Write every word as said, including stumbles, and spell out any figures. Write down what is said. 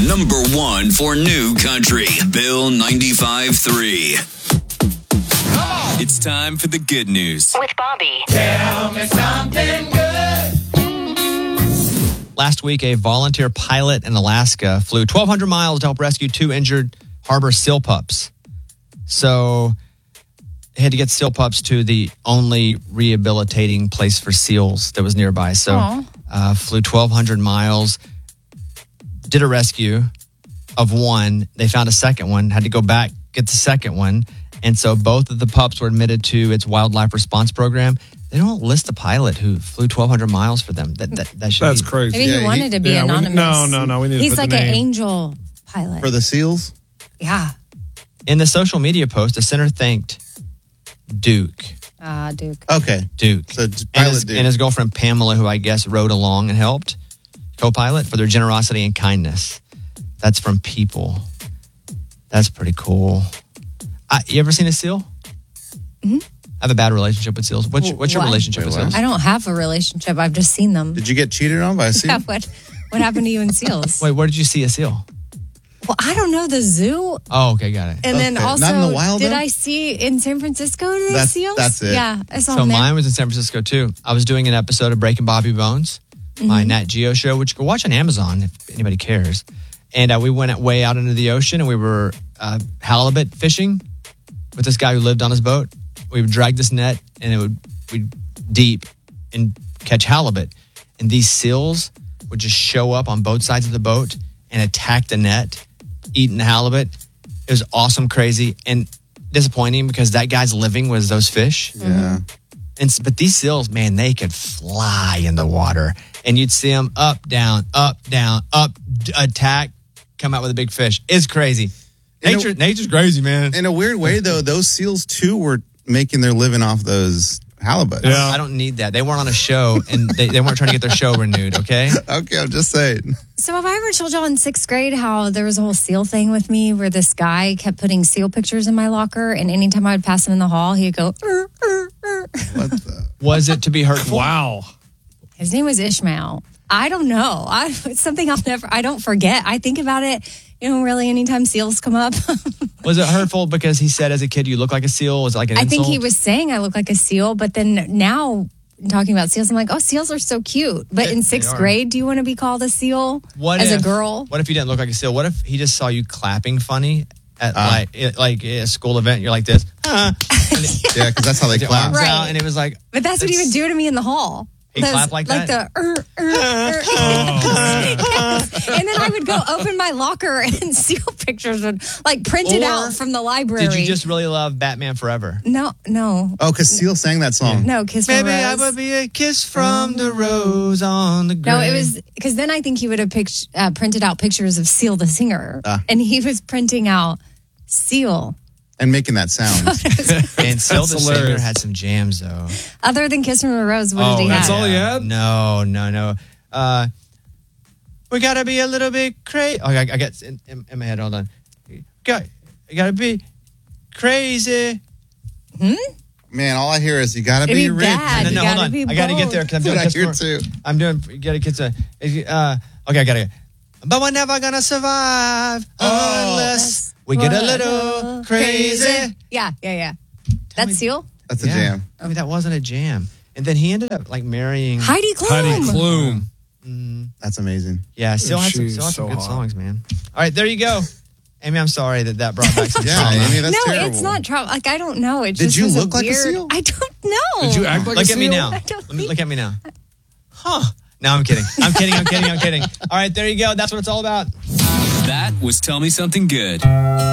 Number one for New Country, Bill ninety-five three. It's time for the good news with Bobby. Tell me something good. Last week, a volunteer pilot in Alaska flew twelve hundred miles to help rescue two injured harbor seal pups. So they had to get seal pups to the only rehabilitating place for seals that was nearby. So uh, flew twelve hundred miles, did a rescue of one. They found a second one, had to go back, get the second one. And so both of the pups were admitted to its wildlife response program. They don't list the pilot who flew twelve hundred miles for them. That that, that should That's be, crazy. Maybe yeah, he wanted he, to be yeah, anonymous. We, no, no, no. We need He's to put like the an name. angel pilot. For the seals? Yeah. In the social media post, the center thanked Duke. Ah, uh, Duke. Okay. Duke. So it's and, pilot his, Duke. and his girlfriend Pamela, who I guess rode along and helped, co-pilot, for their generosity and kindness. That's from People. That's pretty cool. Uh, you ever seen a seal? Mm-hmm. I have a bad relationship with seals. What's, what's your What? relationship Wait, with what? seals? I don't have a relationship. I've just seen them. Did you get cheated on by a seal? Yeah, what, what happened to you in seals? Wait, where did you see a seal? Well, I don't know. The zoo. Oh, okay, got it. And then Okay. also, Not in the wild, did though? I see in San Francisco the That's- seals? that's it. Yeah, I saw So them there. mine was in San Francisco too. I was doing an episode of Breaking Bobby Bones, my Mm-hmm. Nat Geo show, which you can watch on Amazon if anybody cares. And uh, we went way out into the ocean and we were uh, halibut fishing with this guy who lived on his boat. We would drag this net and it would we'd deep and catch halibut. And these seals would just show up on both sides of the boat and attack the net, eating the halibut. It was awesome, crazy, and disappointing because that guy's living was those fish. Yeah. And s- but these seals, man, they could fly in the water, and you'd see them up, down, up, down, up, d- attack, come out with a big fish. It's crazy. In a- Nature, nature's crazy, man. In a weird way, though, those seals, too, were making their living off those halibut. Yeah. I don't need that. They weren't on a show, and they, they weren't trying to get their show renewed. Okay, Okay, I'm just saying. So have I ever told y'all in sixth grade how there was a whole seal thing with me where this guy kept putting seal pictures in my locker, and anytime I would pass him in the hall, he'd go, "Er, er, er." What the? was it to be hurtful? Wow. His name was Ishmael. I don't know. I, it's something I'll never, I don't forget. I think about it, you know, really anytime seals come up. Was it hurtful because he said as a kid you look like a seal? Was it like an I insult? think he was saying I look like a seal, but then now talking about seals, I'm like, oh, seals are so cute. But They- in they sixth are. grade, do you want to be called a seal What as if, a girl? What if you didn't look like a seal? What if he just saw you clapping funny at Ah. like it, like a school event? You're like this, ah, and it, Yeah, because that's how they your clap. arms Right. out, and it was like, But that's what he would do to me in the hall. He Those- clapped like like that? the er, er, er. And then I would go open my locker and seal pictures would like printed Or out from the library. did you just really love Batman Forever? no, no, Oh, because Seal sang that song. no, kiss from Maybe a I rose. would be a kiss from the rose on the grave. No, it was because then I think he would have pict- uh, printed out pictures of Seal the singer, Ah. and he was printing out Seal. And making that sound. And Seal the That's Singer hilarious. had some jams though. Other than Kiss from a Rose, what oh, did he that's have? all he had? No, no, no. Uh, we gotta be a little bit crazy. Oh, I, I got in, in, in my head. Hold on. Got, you gotta be crazy. Man, all I hear is you gotta It'd be be rich. bad. No, you no, gotta hold on. be I gotta get there because I'm doing. That's what I kiss hear from- too. I'm doing. You gotta get to. Uh, okay, I gotta. But we're never gonna survive Oh. unless we get a little crazy. Yeah, yeah, yeah. That's me- Seal. That's a Yeah. jam. I mean, that wasn't a jam. And then he ended up like marrying. Heidi Klum. Heidi Klum. Mm, That's amazing. yeah, still had some, She's still had some so good hot. songs, man. All right, there you go. Amy, I'm sorry that that brought back some Yeah, trauma. Amy, that's no, terrible. it's not trouble. Like I don't know. It Did just you was look like a weird, seal? I don't know. Did you act like Look a at me seal? now. I don't Let me look at me now. Huh. No, I'm kidding. I'm kidding. I'm kidding. I'm kidding. All right, there you go. That's what it's all about. That was Tell Me Something Good.